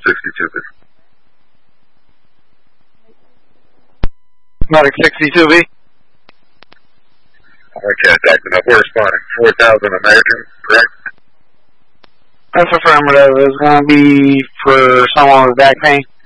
62B. Medic 62B. Contacting up. We're responding. 4,000 American, correct? That's affirmative. It's going to be for someone with back pain.